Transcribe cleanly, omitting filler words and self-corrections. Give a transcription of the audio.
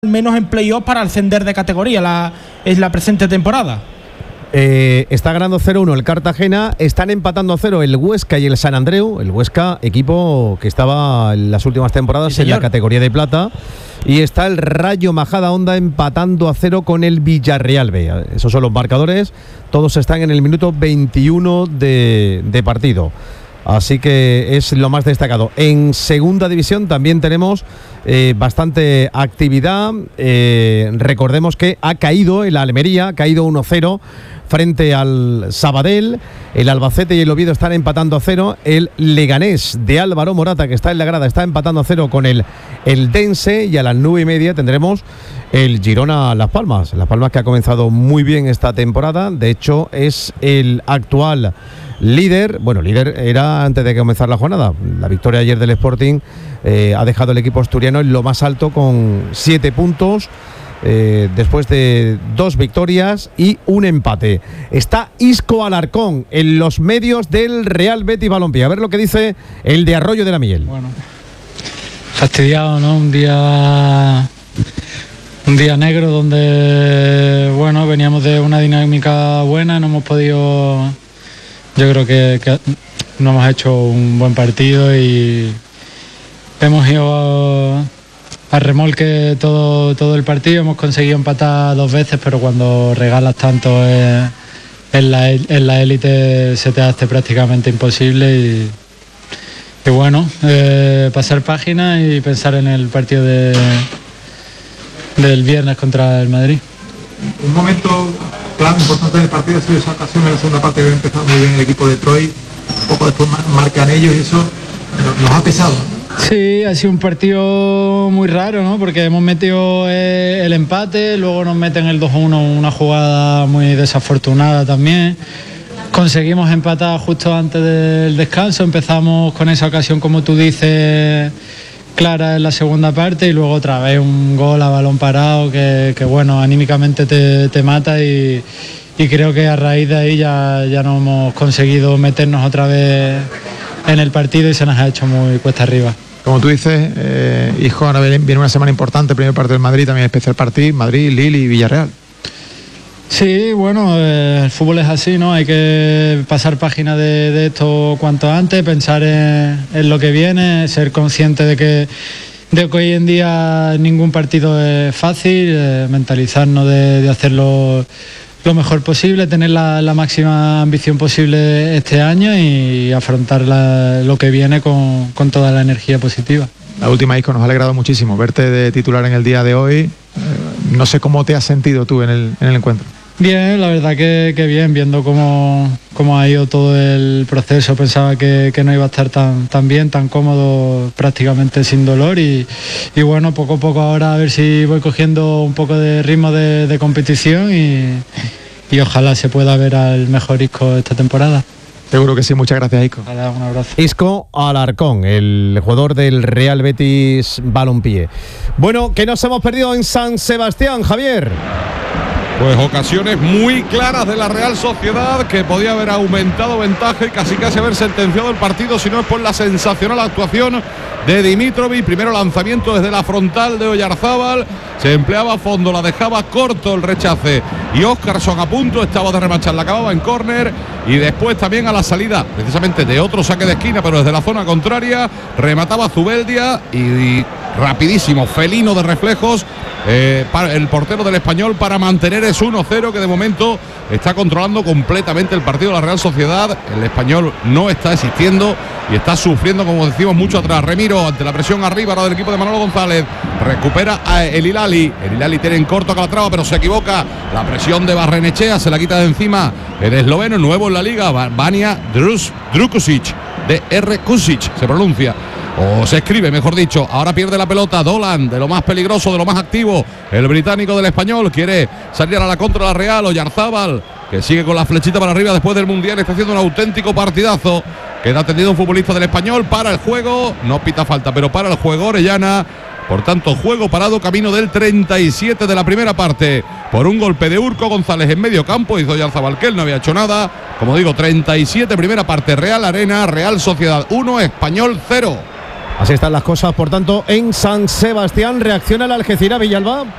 al menos en playoff para ascender de categoría es la presente temporada. Está ganando 0-1 el Cartagena, están empatando a 0 el Huesca y el San Andreu. El Huesca, equipo que estaba en las últimas temporadas en la categoría de plata. Y está el Rayo Majadahonda empatando a 0 con el Villarreal B. Esos son los marcadores. Todos están en el minuto 21 de partido. Así que es lo más destacado. En segunda división también tenemos bastante actividad. Recordemos que ha caído el Almería, ha caído 1-0 frente al Sabadell. El Albacete y el Oviedo están empatando a 0. El Leganés de Álvaro Morata, que está en la grada, está empatando a 0 con el Dense. Y a las 9:30 tendremos el Girona Las Palmas. Las Palmas, que ha comenzado muy bien esta temporada. De hecho, es el actual líder. Bueno, líder era antes de comenzar la jornada. La victoria ayer del Sporting ha dejado el equipo asturiano en lo más alto con 7 puntos. Después de 2 victorias y un empate. Está Isco Alarcón en los medios del Real Betis Balompié. A ver lo que dice el de Arroyo de la Miel. Bueno, fastidiado, ¿no? Un día negro donde, bueno, veníamos de una dinámica buena, no hemos podido, yo creo que no hemos hecho un buen partido y hemos ido a remolque todo el partido. Hemos conseguido empatar 2 veces, pero cuando regalas tanto en la élite se te hace prácticamente imposible y bueno, pasar página y pensar en el partido del viernes contra el Madrid. Un momento clave, importante del partido ha sido esa ocasión en la segunda parte que había empezado muy bien el equipo de Troy, un poco después marcan ellos y eso nos ha pesado. Sí, ha sido un partido muy raro, ¿no? Porque hemos metido el empate, luego nos meten el 2-1, una jugada muy desafortunada también. Conseguimos empatar justo antes del descanso, empezamos con esa ocasión, como tú dices, clara en la segunda parte y luego otra vez un gol a balón parado que bueno, anímicamente te mata y creo que a raíz de ahí ya no hemos conseguido meternos otra vez en el partido y se nos ha hecho muy cuesta arriba. Como tú dices, hijo, ahora viene una semana importante, primer partido del Madrid, también especial partido, Madrid, Lille y Villarreal. Sí, bueno, el fútbol es así, ¿no? Hay que pasar página de esto cuanto antes, pensar en lo que viene, ser consciente de que hoy en día ningún partido es fácil, mentalizarnos de hacerlo lo mejor posible, tener la máxima ambición posible este año y afrontar lo que viene con toda la energía positiva. La última, Isco, nos ha alegrado muchísimo verte de titular en el día de hoy. No sé cómo te has sentido tú en el encuentro. Bien, la verdad que bien, viendo cómo ha ido todo el proceso. Pensaba que no iba a estar tan bien, tan cómodo, prácticamente sin dolor y bueno, poco a poco ahora a ver si voy cogiendo un poco de ritmo de competición y ojalá se pueda ver al mejor Isco esta temporada. Seguro que sí, muchas gracias, Isco. Un abrazo. Isco Alarcón, el jugador del Real Betis Balompié. Bueno, ¿qué nos hemos perdido en San Sebastián, Javier? Pues ocasiones muy claras de la Real Sociedad, que podía haber aumentado ventaja y casi haber sentenciado el partido, si no es por la sensacional actuación de Dimitrovic. Primero lanzamiento desde la frontal de Oyarzábal, se empleaba a fondo, la dejaba corto el rechace y Óscarson a punto estaba de remachar, la acababa en córner y después también a la salida precisamente de otro saque de esquina, pero desde la zona contraria remataba Zubeldia y rapidísimo, felino de reflejos, para el portero del Español para mantener ese 1-0 que de momento está controlando completamente el partido de la Real Sociedad. El Español no está existiendo y está sufriendo, como decimos, mucho atrás. Remiro ante la presión arriba ahora del equipo de Manolo González, recupera a El Hilali tiene en corto Calatrava, pero se equivoca, la presión de Barrenechea se la quita de encima el esloveno, nuevo en la liga, Vanja Drukusic, DR Kusic se pronuncia, o se escribe, mejor dicho. Ahora pierde la pelota Dolan, de lo más peligroso, de lo más activo, el británico del Español, quiere salir a la contra la Real. Oyarzábal, que sigue con la flechita para arriba después del Mundial, está haciendo un auténtico partidazo. Queda atendido un futbolista del Español, para el juego, no pita falta, pero para el juego Orellana. Por tanto, juego parado, camino del 37 de la primera parte, por un golpe de Urco González en medio campo. Hizo Oyarzábal, que él no había hecho nada. Como digo, 37 primera parte, Real Arena, Real Sociedad 1, Español 0. Así están las cosas, por tanto, en San Sebastián. Reacciona el Algeciras, Villalba.